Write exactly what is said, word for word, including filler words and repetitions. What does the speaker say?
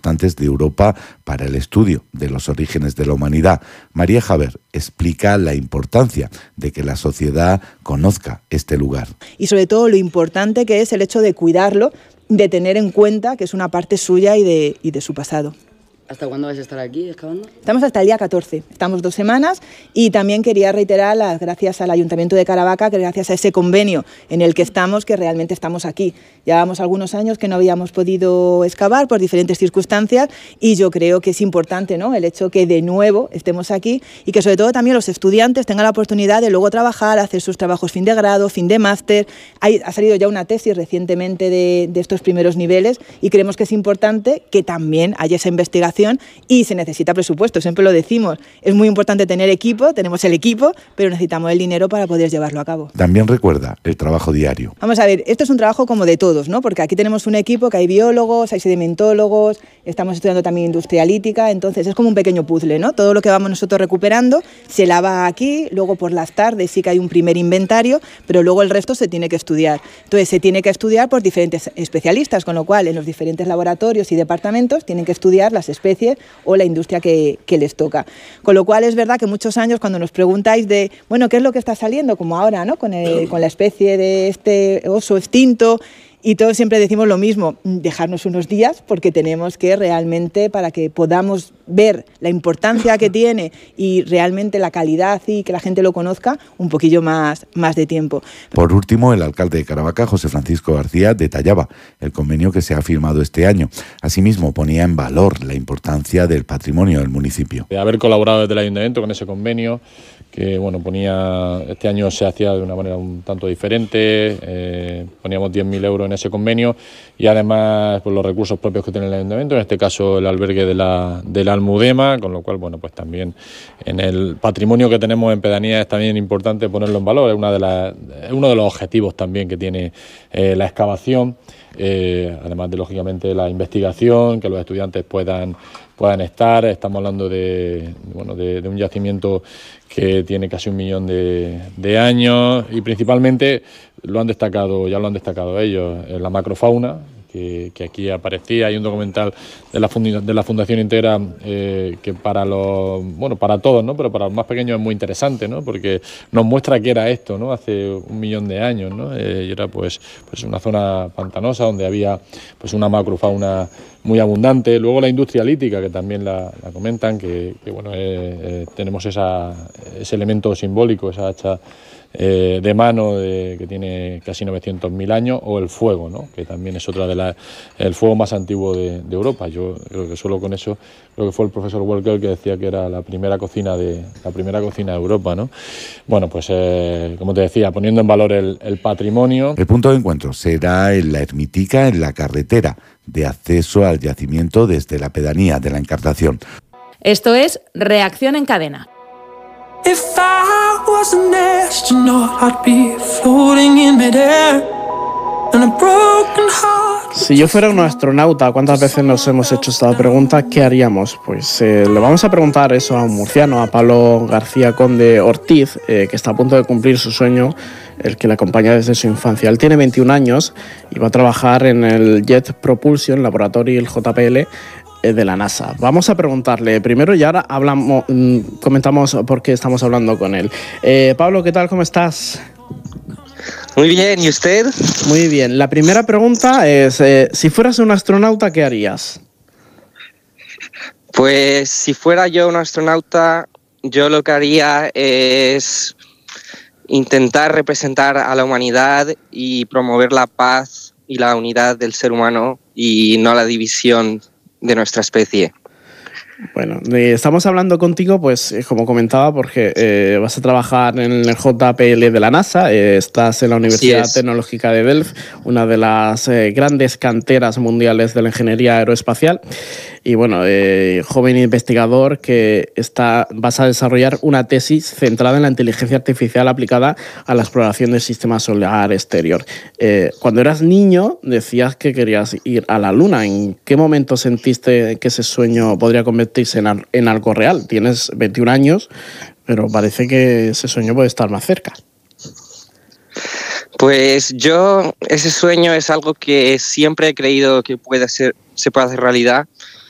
importantes de Europa para el estudio de los orígenes de la humanidad. María Javer explica la importancia de que la sociedad conozca este lugar. Y sobre todo lo importante que es el hecho de cuidarlo, de tener en cuenta que es una parte suya y de, y de su pasado. ¿Hasta cuándo vais a estar aquí excavando? Estamos hasta el día catorce, estamos dos semanas y también quería reiterar las gracias al Ayuntamiento de Caravaca, que gracias a ese convenio en el que estamos, que realmente estamos aquí. Llevábamos algunos años que no habíamos podido excavar por diferentes circunstancias y yo creo que es importante, ¿no?, el hecho que de nuevo estemos aquí y que sobre todo también los estudiantes tengan la oportunidad de luego trabajar, hacer sus trabajos fin de grado, fin de máster. Hay, ha salido ya una tesis recientemente de, de estos primeros niveles y creemos que es importante que también haya esa investigación y se necesita presupuesto, siempre lo decimos. Es muy importante tener equipo, tenemos el equipo, pero necesitamos el dinero para poder llevarlo a cabo. También recuerda el trabajo diario. Vamos a ver, esto es un trabajo como de todos, ¿no? Porque aquí tenemos un equipo que hay biólogos, hay sedimentólogos, estamos estudiando también industrialítica, entonces es como un pequeño puzzle, ¿no? Todo lo que vamos nosotros recuperando se lava aquí, luego por las tardes sí que hay un primer inventario, pero luego el resto se tiene que estudiar. Entonces se tiene que estudiar por diferentes especialistas, con lo cual en los diferentes laboratorios y departamentos tienen que estudiar las especies o la industria que, que les toca. Con lo cual es verdad que muchos años cuando nos preguntáis de, bueno, ¿qué es lo que está saliendo? Como ahora, ¿no?, con, el, con la especie de este oso extinto, y todos siempre decimos lo mismo, dejarnos unos días porque tenemos que realmente, para que podamos ver la importancia que tiene y realmente la calidad y que la gente lo conozca, un poquillo más, más de tiempo. Por último, el alcalde de Caravaca, José Francisco García, detallaba el convenio que se ha firmado este año. Asimismo, ponía en valor la importancia del patrimonio del municipio. De haber colaborado desde el ayuntamiento con ese convenio, que bueno, ponía, este año se hacía de una manera un tanto diferente, eh, poníamos diez mil euros en ese convenio y además pues, los recursos propios que tiene el ayuntamiento, en este caso el albergue de la, de la Almudema, con lo cual bueno, pues también en el patrimonio que tenemos en pedanía es también importante ponerlo en valor, es, una de las, es uno de los objetivos también que tiene eh, la excavación, eh, además de lógicamente la investigación, que los estudiantes puedan puedan estar. Estamos hablando de, bueno, de, de un yacimiento que tiene casi un millón de, de años y principalmente lo han destacado, ya lo han destacado ellos, la macrofauna, que, que aquí aparecía. Hay un documental de la, de la Fundación Integra eh, que para los, bueno, para todos, ¿no?, pero para los más pequeños es muy interesante, ¿no?, porque nos muestra qué era esto, ¿no?, hace un millón de años, ¿no?, eh, y era pues, pues una zona pantanosa donde había pues una macrofauna muy abundante. Luego la industria lítica, que también la, la comentan, que, que bueno, eh, eh, tenemos esa, ese elemento simbólico, esa hacha eh, de mano de, que tiene casi novecientos mil años, o el fuego, ¿no?, que también es otra de las, el fuego más antiguo de, de Europa. Yo creo que solo con eso, creo que fue el profesor Walker que decía que era la primera cocina de, la primera cocina de Europa, ¿no? Bueno, pues eh, como te decía, poniendo en valor el, el patrimonio. El punto de encuentro será en la Ermitica, en la carretera de acceso al yacimiento desde la pedanía de la Encartación. Esto es Reacción en Cadena. Si yo fuera un astronauta, ¿cuántas veces nos hemos hecho esta pregunta? ¿Qué haríamos? Pues eh, le vamos a preguntar eso a un murciano, a Pablo García Conde Ortiz, eh, que está a punto de cumplir su sueño, el que le acompaña desde su infancia. Él tiene veintiún años y va a trabajar en el Jet Propulsion Laboratory, el J P L, de la NASA. Vamos a preguntarle primero y ahora hablamos, comentamos por qué estamos hablando con él. Eh, Pablo, ¿qué tal? ¿Cómo estás? Muy bien, ¿y usted? Muy bien. La primera pregunta es, eh, si fueras un astronauta, ¿qué harías? Pues si fuera yo un astronauta, yo lo que haría es intentar representar a la humanidad y promover la paz y la unidad del ser humano y no la división de nuestra especie. Bueno, eh, estamos hablando contigo, pues eh, como comentaba, porque eh, vas a trabajar en el J P L de la NASA, eh, estás en la Universidad Tecnológica de Delft, una de las eh, grandes canteras mundiales de la ingeniería aeroespacial. Y bueno, eh, joven investigador que está, vas a desarrollar una tesis centrada en la inteligencia artificial aplicada a la exploración del sistema solar exterior. Eh, cuando eras niño decías que querías ir a la Luna. ¿En qué momento sentiste que ese sueño podría convertirse en, al, en algo real? Tienes veintiún años, pero parece que ese sueño puede estar más cerca. Pues yo, ese sueño es algo que siempre he creído que puede ser, se puede hacer realidad,